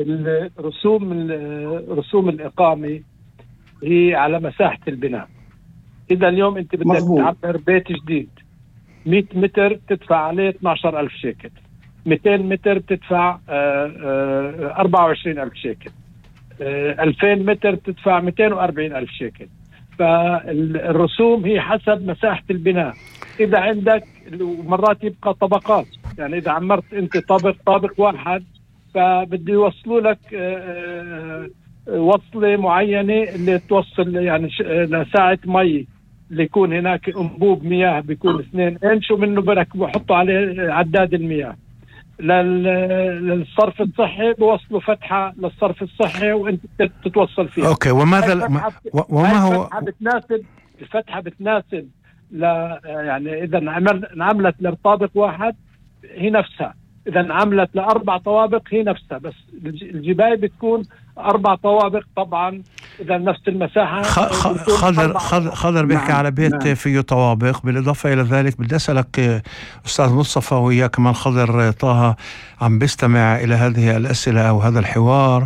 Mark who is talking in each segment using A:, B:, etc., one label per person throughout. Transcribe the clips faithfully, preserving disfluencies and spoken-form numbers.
A: الرسوم رسوم الإقامة هي على مساحة البناء. إذا اليوم أنت بدك تعمر بيت جديد مئة متر تدفع عليه اثني عشر ألف شيكل، مئتين متر تدفع أربعة وعشرين ألف شيكل، ألفين متر تدفع مئتين وأربعين ألف شيكل. فالرسوم هي حسب مساحة البناء. إذا عندك مرات يبقى طبقات، يعني إذا عمرت أنت طابق طابق واحد فبده يوصلوا لك وصلة معينة اللي توصل يعني لساعة مي اللي يكون هناك أنبوب مياه بيكون اثنين إنش ومنه بركبوا بحطوا عليه عداد المياه. للصرف الصحي بوصلوا فتحة للصرف الصحي وانت تتوصل فيها.
B: اوكي، وماذا وما هو
A: الفتحة بتناسب الفتحة بتناسب ل يعني اذا انعملت لطابق واحد هي نفسها، اذا انعملت لاربع طوابق هي نفسها، بس الجباية بتكون اربع طوابق طبعا اذا نفس المساحة.
B: خضر خضر بيحكي على بيت نعم. فيه طوابق. بالاضافة الى ذلك بدي اسالك استاذ مصطفى وياه كمان خضر طه عم بيستمع الى هذه الاسئلة او هذا الحوار،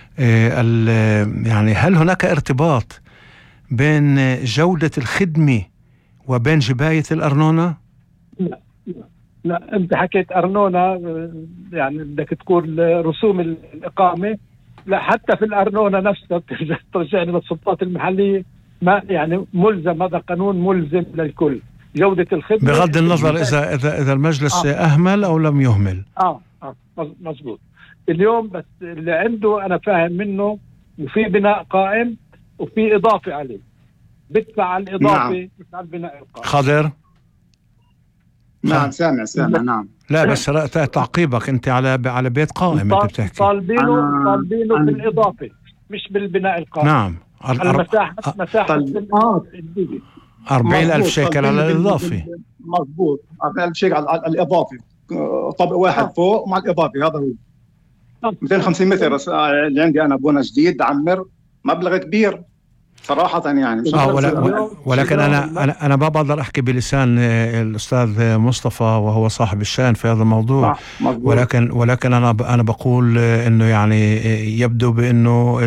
B: يعني هل هناك ارتباط بين جودة الخدمة وبين جباية الأرنونة؟
A: لا لا لا، انت حكيت أرنونة يعني بدك تقول رسوم الإقامة، لا حتى في الأرنونة نفسها ترجعني للسلطات المحلية ما يعني ملزم، هذا قانون ملزم للكل. جودة الخدمة
B: بغض النظر إذا إذا إذا المجلس آه. أهمل أو لم يهمل.
A: آه آه مزبوط. اليوم بس اللي عنده أنا فاهم منه وفي بناء قائم وفي إضافة عليه، بدفع على الإضافة نعم. على البناء القائم.
B: خضر
C: نعم سامع سامع نعم.
B: لا بس تعقيبك انت على على بيت قائم انت بتحكي.
A: طالبينه طالبينه بالإضافة مش بالبناء القائم.
B: نعم.
A: المساحة مساحة
B: أربعين ألف شيكل على الإضافة.
C: مضبوط، أربعين ألف شيكل على الإضافة، طابق واحد آه. فوق مع الإضافة. هذا هو آه. مئتين وخمسين متر اللي عندي أنا بونا جديد عمر، مبلغ كبير صراحة يعني. مش
B: آه ولا ولكن أنا أنا أنا ما بقدر أحكي بلسان الأستاذ مصطفى وهو صاحب الشأن في هذا الموضوع، ولكن ولكن أنا أنا بقول إنه يعني يبدو بإنه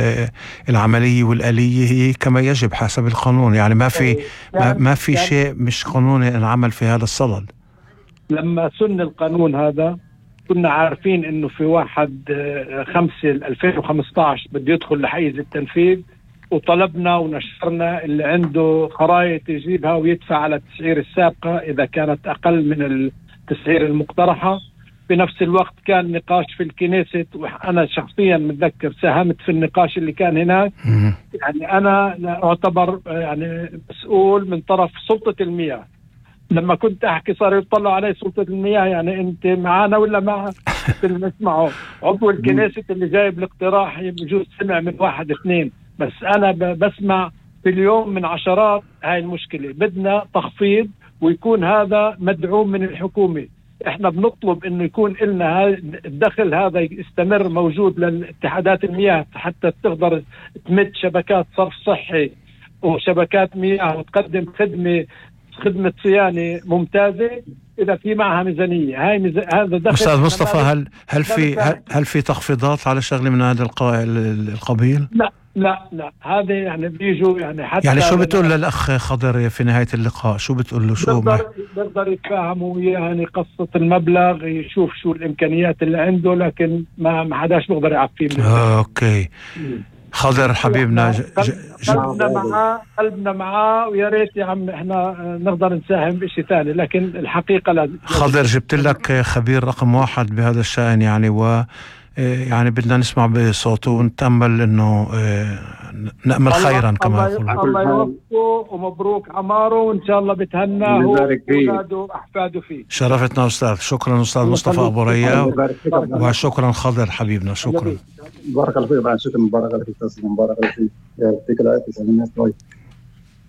B: العملية والآلية هي كما يجب حسب القانون، يعني ما في ما, ما في شيء مش قانوني انعمل في هذا الصدد.
A: لما سن القانون هذا كنا عارفين إنه في واحد خمسة ألفين وخمسة عشر بده يدخل لحيز التنفيذ، وطلبنا ونشرنا اللي عنده خرائط يجيبها ويدفع على التسعير السابقة إذا كانت أقل من التسعير المقترحة. في نفس الوقت كان نقاش في الكنيسة وأنا شخصيا متذكر ساهمت في النقاش اللي كان هناك. يعني أنا أعتبر يعني مسؤول من طرف سلطة المياه. لما كنت أحكي صار يطلع علي سلطة المياه، يعني أنت معانا ولا معه نسمعه. عضو الكنيسة اللي جايب الاقتراح بجوز سمع من واحد اثنين، بس أنا بسمع في اليوم من عشرات. هاي المشكلة، بدنا تخفيض ويكون هذا مدعوم من الحكومة. احنا بنطلب انه يكون لنا الدخل هذا يستمر موجود للاتحادات المياه حتى تقدر تمد شبكات صرف صحي وشبكات مياه وتقدم خدمة خدمة صيانة ممتازة إذا في معها ميزانية. هاي ميز... هذا دخل.
B: أستاذ مصطفى، هل هل في هل, هل في تخفيضات على شغله من هذا القبيل؟
A: لا لا لا، هذا يعني بيجوا يعني حتى
B: يعني شو بتقول للأخ خضر في نهاية اللقاء؟ شو بتقول له؟ شو
A: بقدر بقدر يتفاهموا وياه يعني قصة المبلغ، يشوف شو الإمكانيات اللي عنده، لكن ما ما حداش بقدر يعفيه.
B: أوكي خضر حبيبنا،
A: قلبنا معاه قلبنا معاه ويا ريت يا عم احنا نقدر نساهم بشيء ثاني، لكن الحقيقة لازم.
B: خضر جبت لك خبير رقم واحد بهذا الشأن يعني، و يعني بدنا نسمع بصوته ونتأمل انه نأمل خيرا كما يقول.
A: الله يوفقه ومبروك عماره، وان شاء الله بتهناه واولاده واحفاده فيه.
B: شرفتنا استاذ. شكرا استاذ مصطفى ابو ريا، وشكرا خضر حبيبنا. شكرا.
C: بارك الله فيك. شكرا. بارك الله فيك. بارك الله فيك. يعطيك العافيه.